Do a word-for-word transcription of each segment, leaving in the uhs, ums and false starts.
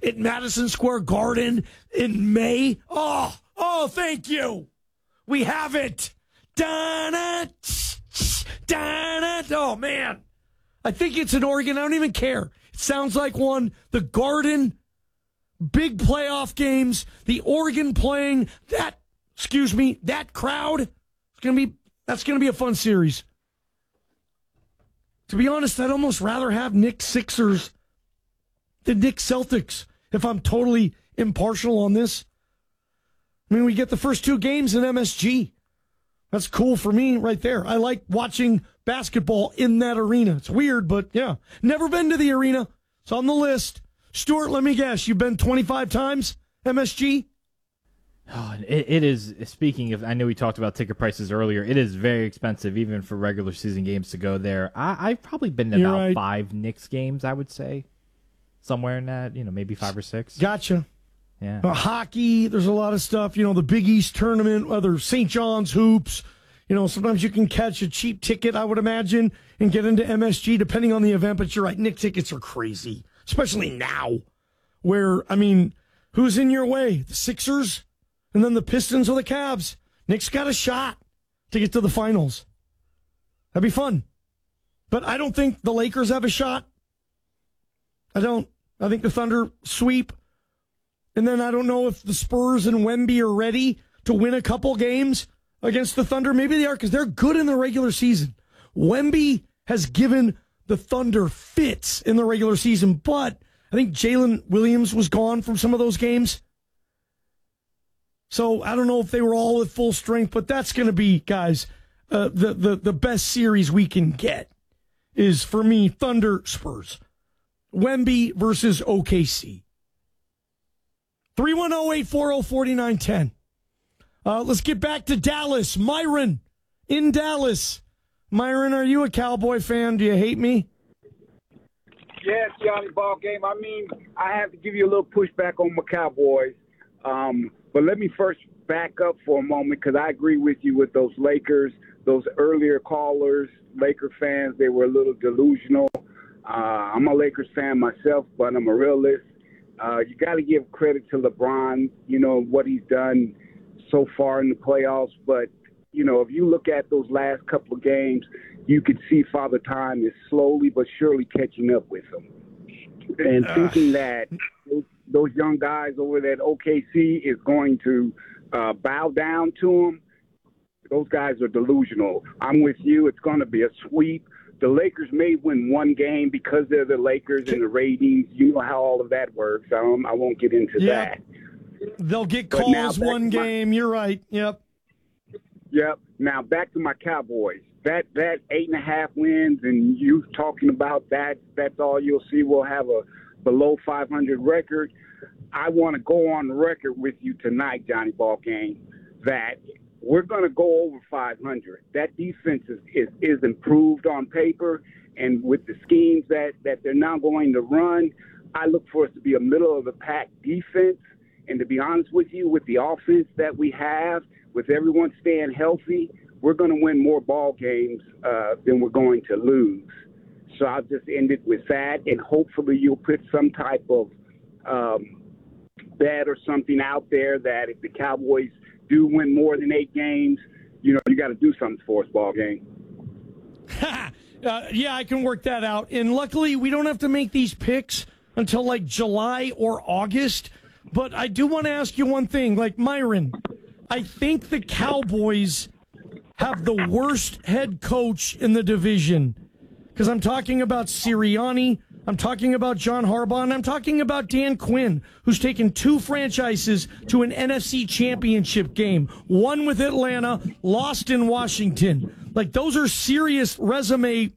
at Madison Square Garden in May. Oh, oh, thank you. We have it. Da-na, da-na. Oh, man. I think it's in Oregon. I don't even care. It sounds like one. The Garden, big playoff games. The Oregon playing that, excuse me, that crowd. It's gonna be that's gonna be a fun series. To be honest, I'd almost rather have Knicks Sixers than Knicks Celtics if I'm totally impartial on this. I mean, we get the first two games in M S G. That's cool for me right there. I like watching basketball in that arena. It's weird, but yeah. Never been to the arena. It's on the list. Stuart, let me guess. You've been twenty-five times M S G? Oh, it, it is, speaking of, I know we talked about ticket prices earlier. It is very expensive, even for regular season games, to go there. I, I've probably been to You're about right. five Knicks games, I would say. Somewhere in that, you know, maybe five or six. Gotcha. Yeah. Uh, hockey, there's a lot of stuff. You know, the Big East tournament, other Saint John's hoops. You know, sometimes you can catch a cheap ticket, I would imagine, and get into M S G depending on the event. But you're right, Knicks tickets are crazy, especially now where, I mean, who's in your way? The Sixers and then the Pistons or the Cavs. Knicks got a shot to get to the finals. That'd be fun. But I don't think the Lakers have a shot. I don't. I think the Thunder sweep. And then I don't know if the Spurs and Wemby are ready to win a couple games against the Thunder. Maybe they are because they're good in the regular season. Wemby has given the Thunder fits in the regular season, but I think Jalen Williams was gone from some of those games. So I don't know if they were all at full strength, but that's going to be, guys, uh, the, the, the best series we can get is, for me, Thunder Spurs. Wemby versus O K C. three one zero, eight four zero, four nine one zero. Uh, let's get back to Dallas. Myron in Dallas. Myron, are you a Cowboy fan? Do you hate me? Yes, Johnny Ball Game. I mean, I have to give you a little pushback on my Cowboys. Um, but let me first back up for a moment because I agree with you with those Lakers, those earlier callers, Laker fans. They were a little delusional. Uh, I'm a Lakers fan myself, but I'm a realist. Uh, you got to give credit to LeBron, you know, what he's done so far in the playoffs. But, you know, if you look at those last couple of games, you could see Father Time is slowly but surely catching up with him. And uh. thinking that those, those young guys over at O K C is going to uh, bow down to him, those guys are delusional. I'm with you. It's going to be a sweep. The Lakers may win one game because they're the Lakers and the ratings. You know how all of that works. Um, I won't get into yep. that. They'll get calls one game. My, You're right. Yep. Yep. Now back to my Cowboys. That that eight and a half wins, and you talking about that. That's all you'll see. We'll have a below five hundred record. I want to go on record with you tonight, Johnny Ball Game, that we're going to go over five hundred. That defense is, is, is improved on paper, and with the schemes that, that they're now going to run, I look for us to be a middle-of-the-pack defense. And to be honest with you, with the offense that we have, with everyone staying healthy, we're going to win more ball games uh, than we're going to lose. So I'll just end it with that, and hopefully you'll put some type of um, bet or something out there that if the Cowboys do win more than eight games, you know, you got to do something for us, Ball Game. uh, yeah, I can work that out. And luckily, we don't have to make these picks until like July or August. But I do want to ask you one thing. Like, Myron, I think the Cowboys have the worst head coach in the division. Because I'm talking about Sirianni, I'm talking about John Harbaugh, and I'm talking about Dan Quinn, who's taken two franchises to an N F C championship game. One with Atlanta, lost in Washington. Like, those are serious resume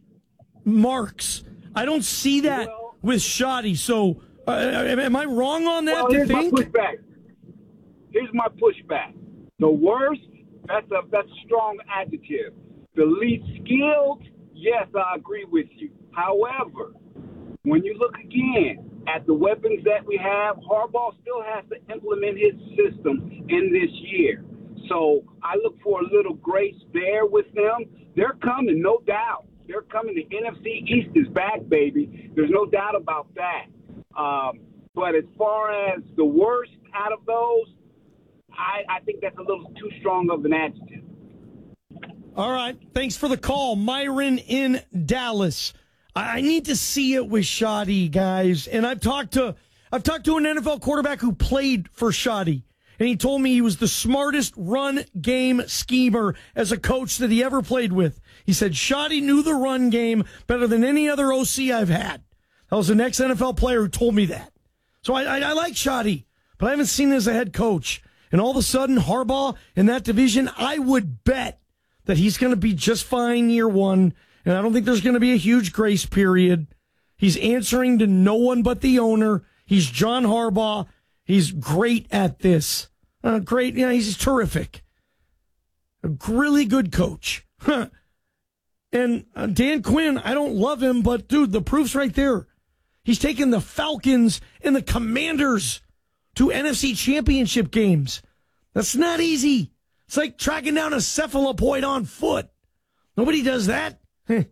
marks. I don't see that well, with Shoddy. So, uh, am I wrong on that well, to here's think? My pushback. Here's my pushback. The worst, that's a, that's a strong adjective. The least skilled, yes, I agree with you. However, when you look again at the weapons that we have, Harbaugh still has to implement his system in this year. So I look for a little grace there with them. They're coming, no doubt. They're coming. The N F C East is back, baby. There's no doubt about that. Um, But as far as the worst out of those, I, I think that's a little too strong of an adjective. All right. Thanks for the call. Myron in Dallas. I, I need to see it with Shoddy, guys. And I've talked to I've talked to an N F L quarterback who played for Shoddy. And he told me he was the smartest run game schemer as a coach that he ever played with. He said Shoddy knew the run game better than any other O C I've had. That was an ex-N F L player who told me that. So I, I, I like Shoddy, but I haven't seen him as a head coach. And all of a sudden, Harbaugh in that division, I would bet that he's going to be just fine year one. And I don't think there's going to be a huge grace period. He's answering to no one but the owner. He's John Harbaugh. He's great at this. Uh, great. Yeah, he's terrific. A really good coach. Huh. And uh, Dan Quinn, I don't love him, but dude, the proof's right there. He's taken the Falcons and the Commanders to N F C championship games. That's not easy. It's like tracking down a cephalopoid on foot. Nobody does that. All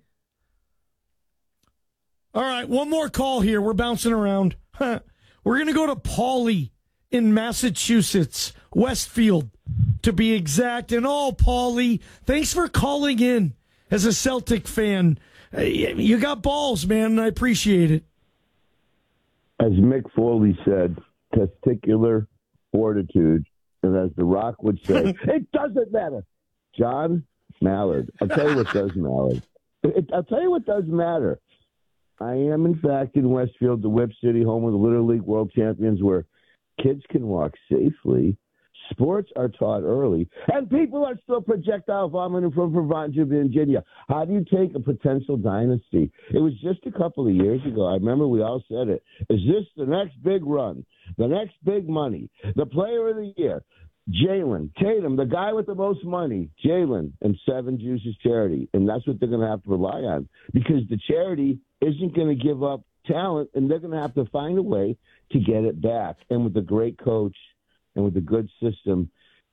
right, one more call here. We're bouncing around. We're going to go to Paulie in Massachusetts, Westfield, to be exact. And oh, Paulie, thanks for calling in as a Celtic fan. You got balls, man, and I appreciate it. As Mick Foley said, testicular fortitude. And as The Rock would say, it doesn't matter. John Mallard. I'll tell you what does matter. It, I'll tell you what does matter. I am, in fact, in Westfield, the Whip City, home of the Little League World Champions, where kids can walk safely. Sports are taught early, and people are still projectile vomiting from Vermont to Virginia. How do you take a potential dynasty? It was just a couple of years ago. I remember we all said it. Is this the next big run? The next big money? The player of the year? Jalen Tatum, the guy with the most money. Jalen and Seven Juices Charity. And that's what they're going to have to rely on, because the charity isn't going to give up talent, and they're going to have to find a way to get it back. And with a great coach and with a good system,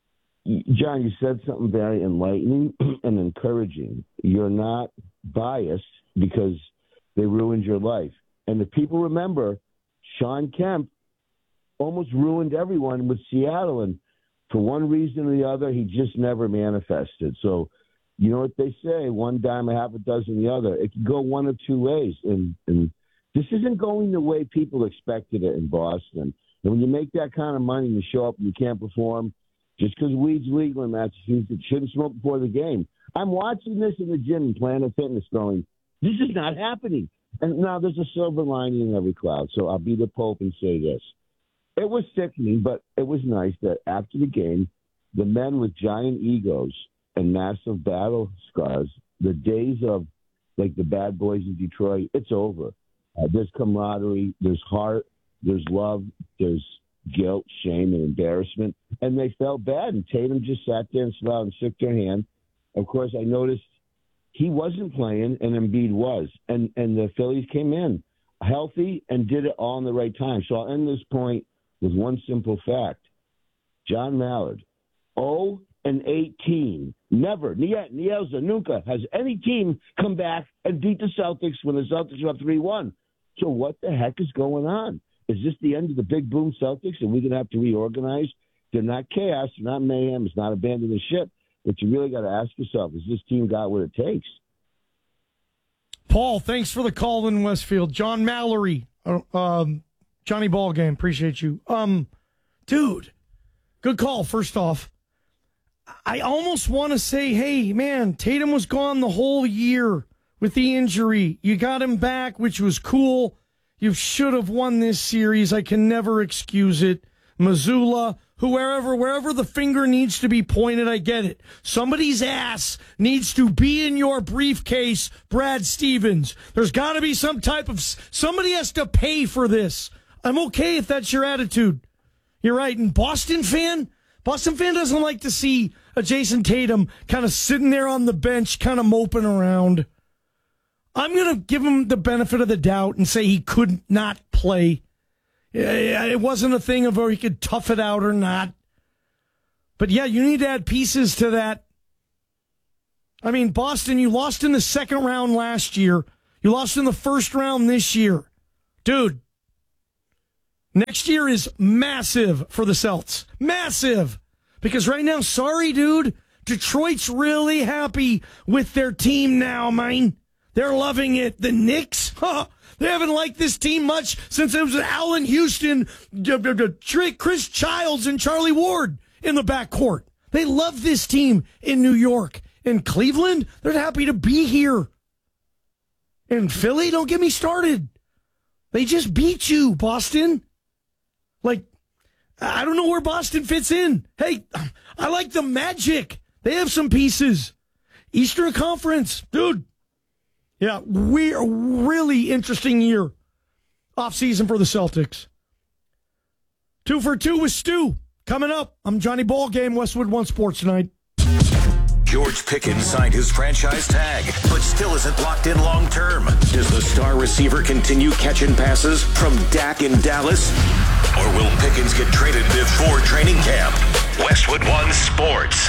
John, you said something very enlightening and encouraging. You're not biased because they ruined your life. And if people remember, Sean Kemp almost ruined everyone with Seattle, and for one reason or the other, he just never manifested. So, you know what they say, one dime, a half a dozen the other. It can go one of two ways. And, and this isn't going the way people expected it in Boston. And when you make that kind of money and you show up and you can't perform, just because weed's legal in Massachusetts, shouldn't smoke before the game. I'm watching this in the gym in Planet Fitness going, this is not happening. And now there's a silver lining in every cloud. So I'll be the Pope and say this. It was sickening, but it was nice that after the game, the men with giant egos and massive battle scars, the days of like the bad boys in Detroit, it's over. Uh, there's camaraderie, there's heart, there's love, there's guilt, shame, and embarrassment. And they felt bad, and Tatum just sat there and smiled and shook their hand. Of course, I noticed he wasn't playing, and Embiid was. And, and the Phillies came in healthy and did it all in the right time. So I'll end this point with one simple fact. John Mallard, oh and eighteen. Never, niet, nielza, nunca has any team come back and beat the Celtics when the Celtics were up three one. So what the heck is going on? Is this the end of the big boom Celtics and we're going to have to reorganize? They're not chaos. They're not mayhem. It's not abandoning the ship. But you really got to ask yourself, has this team got what it takes? Paul, thanks for the call in Westfield. John Mallory, uh, um, Johnny Ballgame, appreciate you. Um, dude, good call, first off. I almost want to say, hey, man, Tatum was gone the whole year with the injury. You got him back, which was cool. You should have won this series. I can never excuse it. Missoula, whoever, wherever the finger needs to be pointed, I get it. Somebody's ass needs to be in your briefcase, Brad Stevens. There's got to be some type of, somebody has to pay for this. I'm okay if that's your attitude. You're right. And Boston fan, Boston fan doesn't like to see a Jason Tatum kind of sitting there on the bench, kind of moping around. I'm going to give him the benefit of the doubt and say he could not play. It wasn't a thing of where he could tough it out or not. But yeah, you need to add pieces to that. I mean, Boston, you lost in the second round last year. You lost in the first round this year. Dude, Next year is massive for the Celts. Massive. Because right now, sorry, dude, Detroit's really happy with their team now, man. They're loving it. The Knicks, huh? They haven't liked this team much since it was Allen Houston, Chris Childs, and Charlie Ward in the backcourt. They love this team in New York. In Cleveland, they're happy to be here. In Philly, don't get me started. They just beat you, Boston. Like, I don't know where Boston fits in. Hey, I like the Magic. They have some pieces. Eastern Conference, dude. Yeah, we're a really interesting year. Off-season for the Celtics. Two for two with Stu. Coming up, I'm Johnny Ballgame, Westwood One Sports Tonight. George Pickens signed his franchise tag, but still isn't locked in long term. Does the star receiver continue catching passes from Dak in Dallas? Or will Pickens get traded before training camp? Westwood One Sports.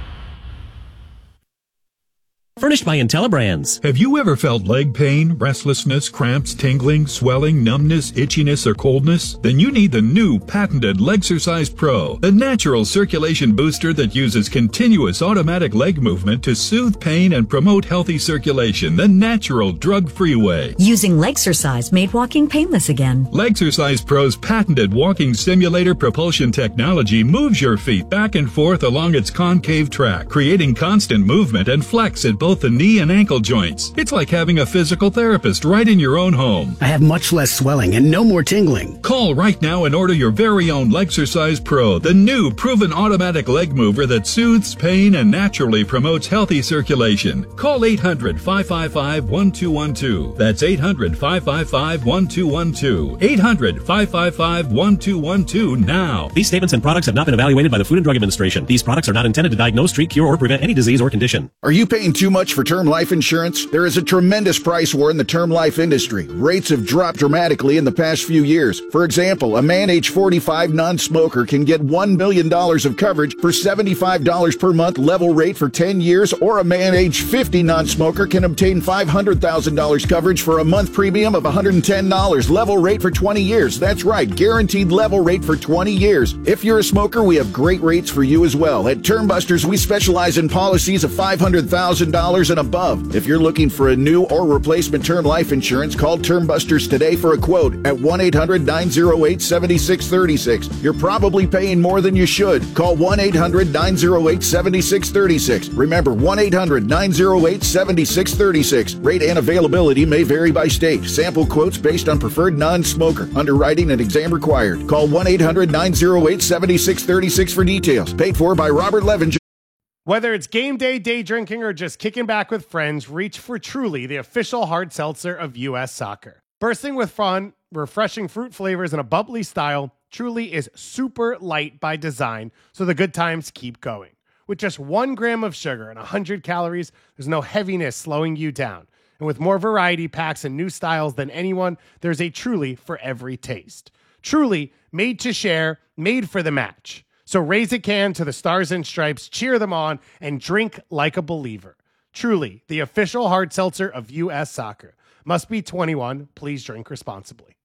Furnished by IntelliBrands. Have you ever felt leg pain, restlessness, cramps, tingling, swelling, numbness, itchiness, or coldness? Then you need the new patented Legsercise Pro, the natural circulation booster that uses continuous automatic leg movement to soothe pain and promote healthy circulation the natural, drug-free way. Using Legsercise made walking painless again. Legsercise Pro's patented walking simulator propulsion technology moves your feet back and forth along its concave track, creating constant movement and flex at both the knee and ankle joints. It's like having a physical therapist right in your own home. I have much less swelling and no more tingling. Call right now and order your very own Legsercise Pro, the new proven automatic leg mover that soothes pain and naturally promotes healthy circulation. Call eight hundred, five five five, one two one two. That's eight hundred, five five five, one two one two. eight hundred, five five five, one two one two now. These statements and products have not been evaluated by the Food and Drug Administration. These products are not intended to diagnose, treat, cure, or prevent any disease or condition. Are you paying too much for term life insurance? There is a tremendous price war in the term life industry. Rates have dropped dramatically in the past few years. For example, a man age forty-five non-smoker can get one million dollars of coverage for seventy-five dollars per month level rate for ten years, or a man age fifty non-smoker can obtain five hundred thousand dollars coverage for a month premium of one hundred ten dollars level rate for twenty years. That's right, guaranteed level rate for twenty years. If you're a smoker, we have great rates for you as well. At Term Busters, we specialize in policies of five hundred thousand dollars and above. If you're looking for a new or replacement term life insurance, call Term Busters today for a quote at one eight hundred, nine oh eight, seven six three six. You're probably paying more than you should. Call one eight hundred, nine oh eight, seven six three six. Remember, one eight hundred, nine oh eight, seven six three six. Rate and availability may vary by state. Sample quotes based on preferred non-smoker. Underwriting and exam required. Call one eight hundred, nine oh eight, seven six three six for details. Paid for by Robert Levinger. Whether it's game day, day drinking, or just kicking back with friends, reach for Truly, the official hard seltzer of U S Soccer. Bursting with fun, refreshing fruit flavors, and a bubbly style, Truly is super light by design, so the good times keep going. With just one gram of sugar and one hundred calories, there's no heaviness slowing you down. And with more variety packs and new styles than anyone, there's a Truly for every taste. Truly, made to share, made for the match. So raise a can to the Stars and Stripes, cheer them on, and drink like a believer. Truly, the official hard seltzer of U S Soccer. Must be twenty-one. Please drink responsibly.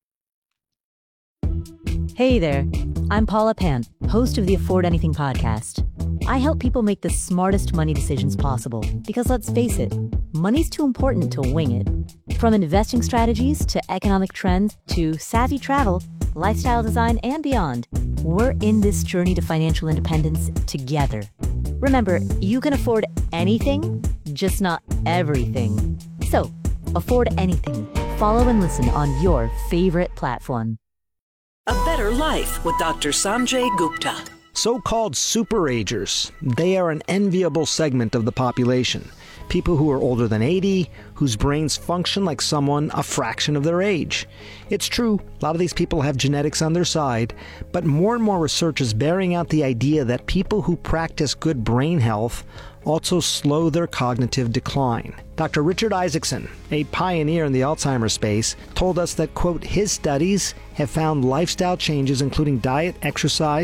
Hey there, I'm Paula Pan, host of the Afford Anything podcast. I help people make the smartest money decisions possible because, let's face it, money's too important to wing it. From investing strategies to economic trends to savvy travel, lifestyle design, and beyond, we're in this journey to financial independence together. Remember, you can afford anything, just not everything. So, afford anything. Follow and listen on your favorite platform. A better life with Doctor Sanjay Gupta. So-called superagers. They are an enviable segment of the population. People who are older than eighty, whose brains function like someone a fraction of their age. It's true, a lot of these people have genetics on their side, but more and more research is bearing out the idea that people who practice good brain health also slow their cognitive decline. Doctor Richard Isaacson, a pioneer in the Alzheimer's space, told us that, quote, his studies have found lifestyle changes including diet, exercise,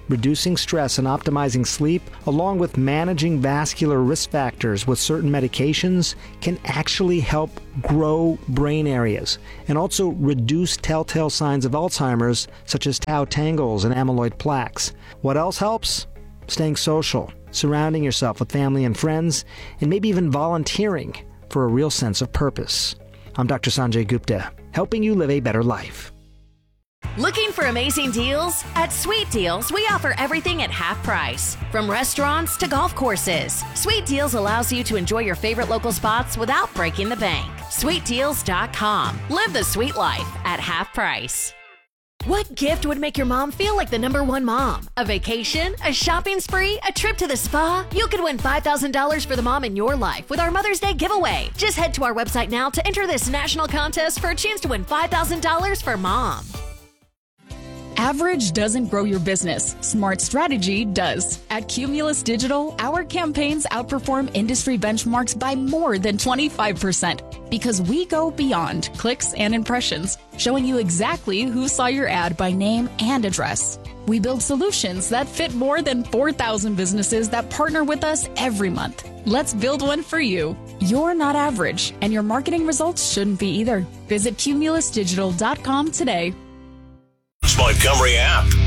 Reducing stress and optimizing sleep, along with managing vascular risk factors with certain medications, can actually help grow brain areas and also reduce telltale signs of Alzheimer's, such as tau tangles and amyloid plaques. What else helps? Staying social, surrounding yourself with family and friends, and maybe even volunteering for a real sense of purpose. I'm Doctor Sanjay Gupta, helping you live a better life. Looking for amazing deals? At Sweet Deals, we offer everything at half price. From restaurants to golf courses, Sweet Deals allows you to enjoy your favorite local spots without breaking the bank. sweet deals dot com. Live the sweet life at half price. What gift would make your mom feel like the number one mom? A vacation? A shopping spree? A trip to the spa? You could win five thousand dollars for the mom in your life with our Mother's Day giveaway. Just head to our website now to enter this national contest for a chance to win five thousand dollars for mom. Average doesn't grow your business. Smart strategy does. At Cumulus Digital, our campaigns outperform industry benchmarks by more than twenty-five percent because we go beyond clicks and impressions, showing you exactly who saw your ad by name and address. We build solutions that fit more than four thousand businesses that partner with us every month. Let's build one for you. You're not average, and your marketing results shouldn't be either. Visit cumulus digital dot com today. Montgomery app.